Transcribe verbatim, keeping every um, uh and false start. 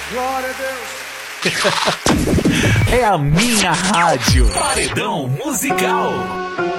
Glória a Deus. É a minha rádio. Paredão musical.